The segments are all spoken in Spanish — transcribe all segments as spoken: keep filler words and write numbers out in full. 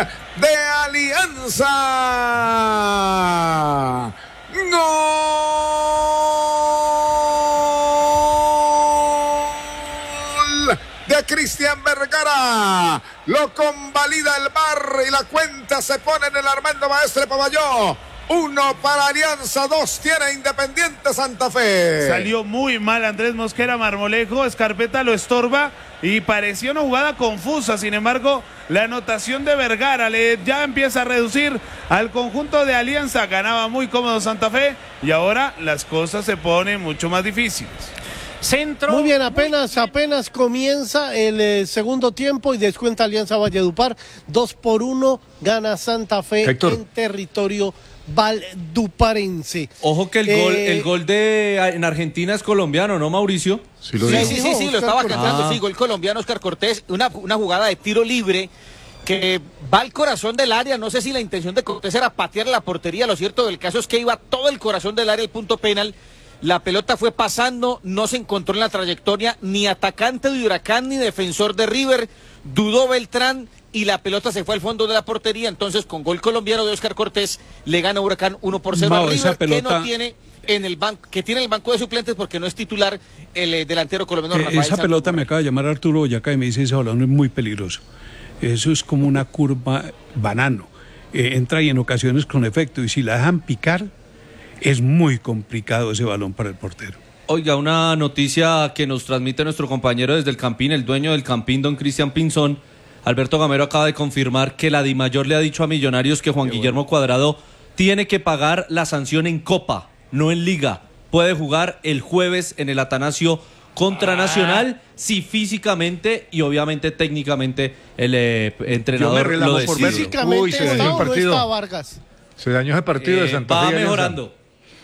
de Alianza. ¡Gol de Cristian Vergara! Lo convalida el V A R y la cuenta se pone en el Armando Maestre Pavalló. Uno para Alianza, dos tiene Independiente Santa Fe. Salió muy mal Andrés Mosquera Marmolejo, Escarpeta lo estorba y parecía una jugada confusa. Sin embargo, la anotación de Vergara le ya empieza a reducir al conjunto de Alianza. Ganaba muy cómodo Santa Fe y ahora las cosas se ponen mucho más difíciles. Centro. Muy bien, apenas, apenas comienza el eh, segundo tiempo y descuenta Alianza Valledupar. Dos por uno gana Santa Fe Héctor. En territorio valduparense. Ojo que el eh, gol, el gol de en Argentina es colombiano, ¿no, Mauricio? Sí, lo sí, sí, sí, sí, lo estaba cantando, ah. sí, gol colombiano, Oscar Cortés, una, una jugada de tiro libre que va al corazón del área. No sé si la intención de Cortés era patear la portería, lo cierto del caso es que iba todo el corazón del área, el punto penal. La pelota fue pasando, no se encontró en la trayectoria ni atacante de Huracán ni defensor de River, dudó Beltrán y la pelota se fue al fondo de la portería. Entonces con gol colombiano de Oscar Cortés le gana Huracán uno por cero a River, pelota... que no tiene en el banco, que tiene el banco de suplentes porque no es titular el eh, delantero colombiano. Eh, Rafael esa Santos pelota Moreno. Me acaba de llamar Arturo Boyacá y me dice ese balón es muy peligroso. Eso es como una curva banano. Eh, entra y en ocasiones con efecto y si la dejan picar es muy complicado ese balón para el portero. Oiga, una noticia que nos transmite nuestro compañero desde el Campín, el dueño del Campín, don Cristian Pinzón. Alberto Gamero acaba de confirmar que la DIMAYOR le ha dicho a Millonarios que Juan Qué Guillermo bueno. Cuadrado tiene que pagar la sanción en Copa, no en Liga. Puede jugar el jueves en el Atanasio contra ah. Nacional si físicamente y obviamente técnicamente el eh, entrenador Yo me lo decide. Físicamente Uy, se dañó el partido. No está Vargas. Se dañó ese partido eh, de Santa Fe. Va mejorando.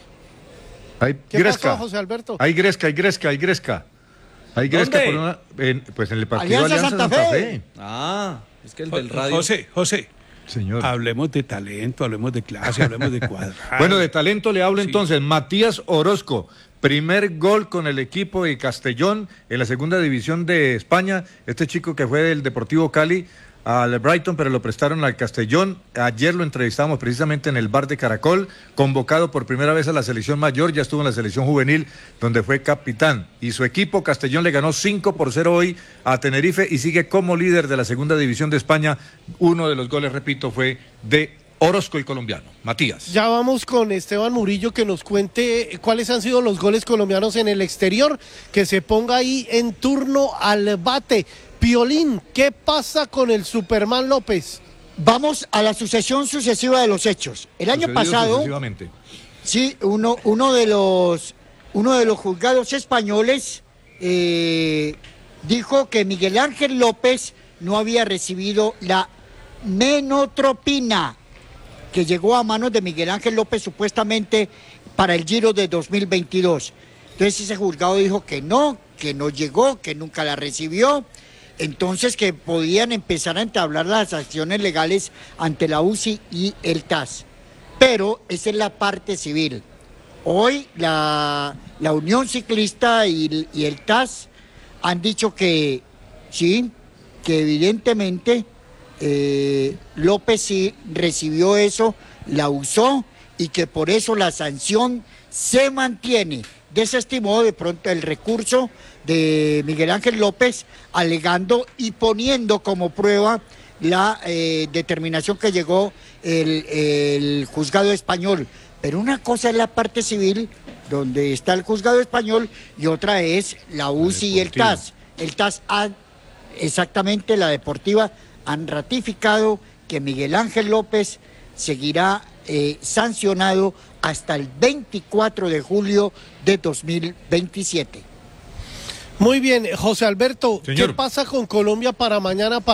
Hay ¿Qué Gresca. pasó, José Alberto? Hay Gresca, hay Gresca, hay Gresca. Hay Gresca por una, en, pues en el partido Alianza, Alianza Santa, Santa Fe. Fe. Ah, es que el del radio. José, José. Señor. Hablemos de talento, hablemos de clase, hablemos de Cuadrado. Bueno, de talento le hablo sí. entonces. Matías Orozco, primer gol con el equipo de Castellón en la segunda división de España. Este chico que fue del Deportivo Cali al Brighton, pero lo prestaron al Castellón. Ayer lo entrevistamos precisamente en el bar de Caracol, convocado por primera vez a la selección mayor, ya estuvo en la selección juvenil, donde fue capitán. Y su equipo, Castellón, le ganó cinco por cero hoy a Tenerife y sigue como líder de la segunda división de España. Uno de los goles, repito, fue de Orozco, el colombiano. Matías. Ya vamos con Esteban Murillo que nos cuente cuáles han sido los goles colombianos en el exterior, que se ponga ahí en turno al bate. Piolín, ¿qué pasa con el Superman López? Vamos a la sucesión sucesiva de los hechos. El año pasado, sí, uno, uno de los uno de los juzgados españoles eh, dijo que Miguel Ángel López no había recibido la menotropina que llegó a manos de Miguel Ángel López supuestamente para el Giro de dos mil veintidós. Entonces ese juzgado dijo que no, que no llegó, que nunca la recibió. Entonces que podían empezar a entablar las acciones legales ante la U C I y el T A S. Pero esa es la parte civil. Hoy la, la Unión Ciclista y, y el T A S han dicho que sí, que evidentemente eh, López sí recibió eso, la usó y que por eso la sanción se mantiene. Desestimó de pronto el recurso de Miguel Ángel López, alegando y poniendo como prueba la eh, determinación que llegó el, el juzgado español. Pero una cosa es la parte civil, donde está el juzgado español, y otra es la U C I y el T A S. El T A S, ha, exactamente la deportiva, han ratificado que Miguel Ángel López seguirá eh, sancionado hasta el veinticuatro de julio de dos mil veintisiete. Muy bien, José Alberto, Señor. ¿Qué pasa con Colombia para mañana?